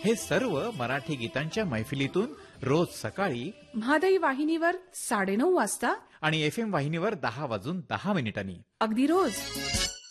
हे सर्व मराठी गीतांच्या मैफिलीतून रोज सकाळी म्हादई वाहिनीवर 9:30 वाजता आणि FM वाहिनीवर 10:10 अगदी रोज